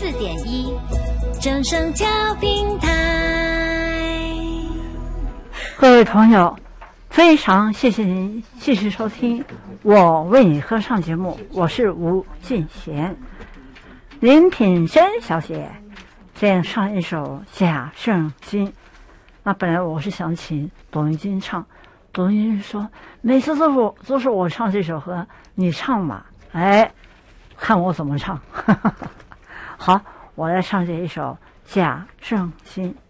94.1正声教平台。 各位朋友，非常谢谢您继续收听我为你歌唱节目，我是吴进贤。林品珍小姐先唱一首《假圣经》。那本来我是想请董云金唱，董云金说每次都是我唱这首歌，你唱吧。哎，看我怎么唱。好，我来唱这一首《假圣经》。